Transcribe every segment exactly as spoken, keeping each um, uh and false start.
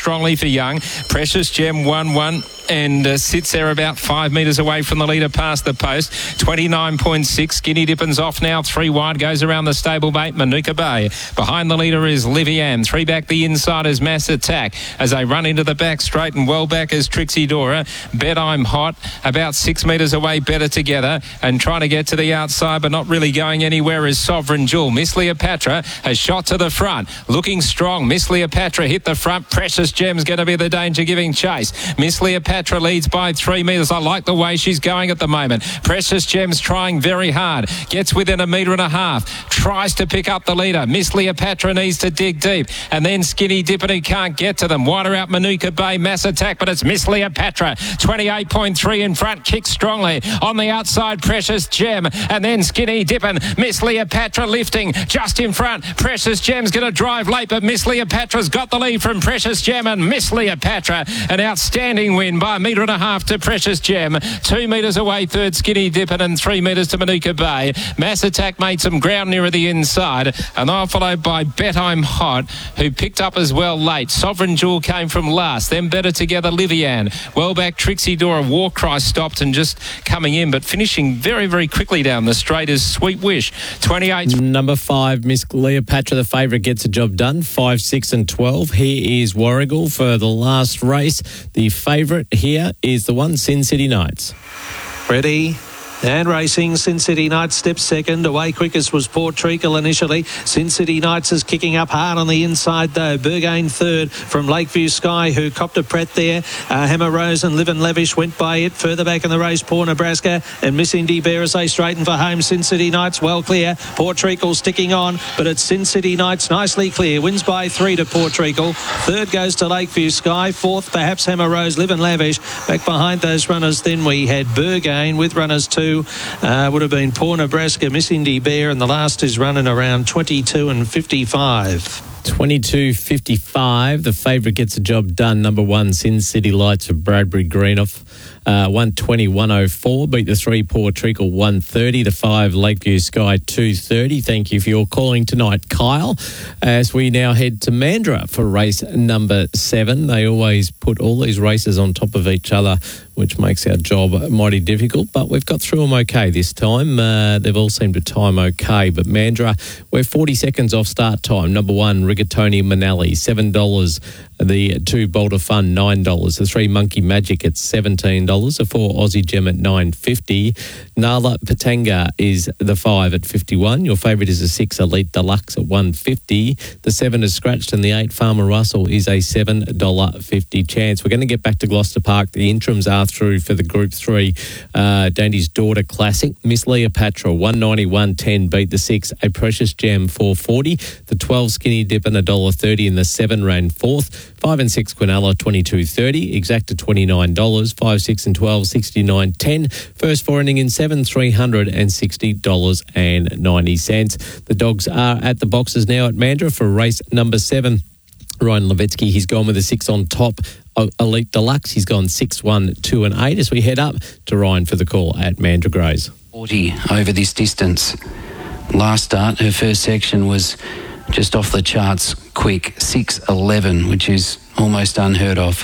strongly for Young. Precious Gem one one and uh, sits there about five metres away from the leader past the post. twenty-nine point six. Skinny Dippin's off now. Three wide goes around the stablemate. Manuka Bay. Behind the leader is Livian. Three back the inside is Mass Attack as they run into the back straight, and well back is Trixie Dora. Bet I'm Hot about six metres away, better together, and trying to get to the outside but not really going anywhere is Sovereign Jewel. Miss Cleopatra has shot to the front, looking strong. Miss Cleopatra hit the front. Precious Gem's going to be the danger giving chase. Miss Cleopatra leads by three metres. I like the way she's going at the moment. Precious Gem's trying very hard, gets within a metre and a half, tries to pick up the leader. Miss Cleopatra needs to dig deep, and then Skinny Dippin who can't get to them. Wider out Manuka Bay, Mass Attack, but it's Miss Cleopatra. twenty-eight point three in front, kicks strongly. On the outside, Precious Gem, and then Skinny Dippin. Miss Cleopatra lifting just in front. Precious Gem's going to drive late, but Miss Cleopatra's got the lead from Precious Gem, and Miss Cleopatra, an outstanding win by a metre and a half to Precious Gem. Two metres away, third Skinny Dippin, and three metres to Manuka Bay. Mass Attack made some ground nearer the inside, and they're followed by Bet I'm Hot, who picked up as well late. Sovereign Jewel came from last, then better together Livian. Well back Trixie Dora. War Cry stopped and just coming in, but finishing very, very quickly down the straight is Sweet Wish. twenty-eight. Number five, Miss Cleopatra, the favourite, gets the job done. Five, six and twelve. Here is Warrigal for the last race. The favourite here is the one, Sin City Knights. Ready? And racing, Sin City Knights steps second. Away quickest was Port Treacle initially. Sin City Knights is kicking up hard on the inside though. Burgain third from Lakeview Sky, who copped a pret there. Uh, Hammer Rose and Live and Lavish went by it. Further back in the race, Poor Nebraska and Miss Indy Bear as they straighten for home. Sin City Knights well clear. Port Treacle sticking on, but it's Sin City Knights nicely clear. Wins by three to Port Treacle. Third goes to Lakeview Sky. Fourth, perhaps Hammer Rose, Live and Lavish. Back behind those runners, then we had Burgain with runners two. Uh, would have been Poor Nebraska, Miss Indy Bear, and the last is running around twenty-two and fifty-five. twenty-two fifty-five. The favourite gets the job done. Number one, Sin City Lights of Bradbury Greenough. Uh, one twenty, one oh four. Beat the three, Port Treacle, one thirty. The five, Lakeview Sky, two thirty. Thank you for your calling tonight, Kyle. As we now head to Mandurah for race number seven. They always put all these races on top of each other, which makes our job mighty difficult, but we've got through them okay this time. Uh, they've all seemed to time okay, but Mandurah, we're forty seconds off start time. Number one, Rigatoni Manali, seven dollars. The two, Boulder Fun, nine dollars. The three, Monkey Magic at seventeen dollars. The four, Aussie Gem at nine fifty. Nala Patanga is the five at fifty-one. Your favourite is the six, Elite Deluxe at one fifty. The seven is scratched, and the eight, Farmer Russell, is a seven dollars fifty chance. We're going to get back to Gloucester Park. The interims are through for the Group three. Uh, Dandy's Daughter Classic. Miss Cleopatra, one ninety, one ten. Beat the six, A Precious Gem, four forty. The twelve, Skinny Dippin, one dollar thirty. And the seven ran fourth. five and six, Quinella, twenty-two thirty. Exacta, twenty-nine dollars. five, six and twelve, sixty-nine ten. First four ending in seven, three hundred sixty dollars ninety. The dogs are at the boxes now at Mandurah for race number seven. Ryan Levetsky, he's gone with a six on top. Elite Deluxe, he's gone six, one, two and eight as we head up to Ryan for the call at Mandurah Grays. forty over this distance. Last start, her first section was just off the charts quick, six eleven, which is almost unheard of.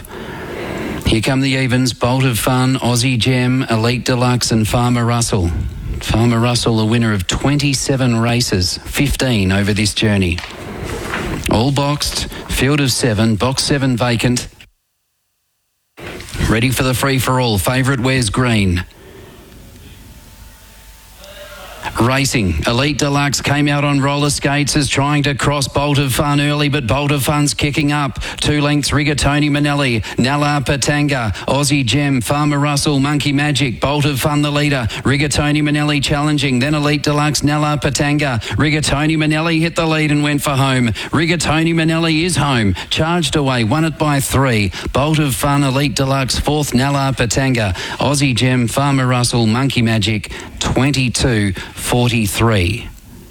Here come the evens, Bolt of Fun, Aussie Gem, Elite Deluxe and Farmer Russell. Farmer Russell, a winner of twenty-seven races, fifteen over this journey. All boxed, field of seven, box seven vacant. Ready for the free-for-all, favourite wears green. Racing, Elite Deluxe came out on roller skates, is trying to cross Bolt of Fun early, but Bolt of Fun's kicking up. Two lengths, Rigatoni Manelli, Nala Patanga, Aussie Gem, Farmer Russell, Monkey Magic, Bolt of Fun the leader, Rigatoni Manelli challenging, then Elite Deluxe, Nala Patanga. Rigatoni Manelli hit the lead and went for home. Rigatoni Manelli is home, charged away, won it by three. Bolt of Fun, Elite Deluxe, fourth, Nala Patanga, Aussie Gem, Farmer Russell, Monkey Magic, twenty-two forty-three.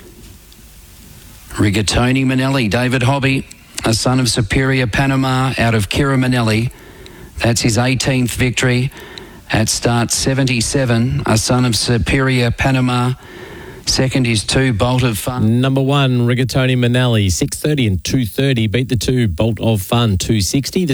Rigatoni Manelli, David Hobby, a son of Superior Panama out of Kira Manelli. That's his eighteenth victory at start seventy-seven, a son of Superior Panama. Second is two, Bolt of Fun. Number one, Rigatoni Manelli, six thirty and two thirty. Beat the two, Bolt of Fun, two sixty. The